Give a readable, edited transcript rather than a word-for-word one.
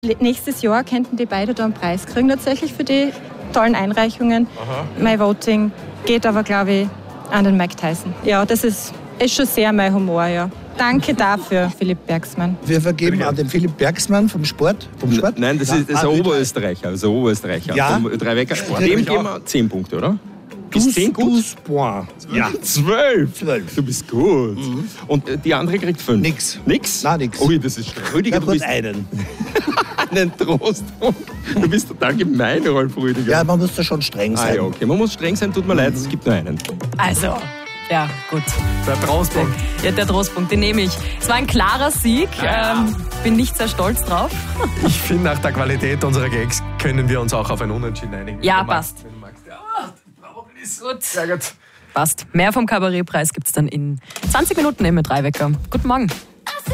Nächstes Jahr könnten die beide da einen Preis kriegen, tatsächlich für die tollen Einreichungen. Aha. Mein Voting geht aber, glaube ich, an den Mike Tyson. Ja, das ist schon sehr mein Humor, ja. Danke dafür, Philipp Bergsmann. Wir vergeben an den Philipp Bergsmann vom Sport. Nein, das ist ein Oberösterreicher. Also Oberösterreicher. Ja. Vom Dreiwecker. Dem geben wir 10 Punkte, oder? Ist 10 gut? Ja. 12. Du bist gut. Mhm. Und die andere kriegt 5. Nix. Nix? Nein, nix. Ui, das ist Rüdiger, du bist einen. einen Trostpunkt. Du bist total gemein, Rolf Rüdiger. Ja, man muss da schon streng sein. Ja, okay. Man muss streng sein, tut mir leid, es gibt nur einen. Also, ja, gut. Der Trostpunkt. Ja, der Trostpunkt, den nehme ich. Es war ein klarer Sieg. Bin nicht sehr stolz drauf. Ich finde, nach der Qualität unserer Gags können wir uns auch auf ein Unentschieden einigen. Ja, passt. Gut. Sehr gut. Passt. Mehr vom Kabarettpreis gibt es dann in 20 Minuten im Dreiwecker. Guten Morgen.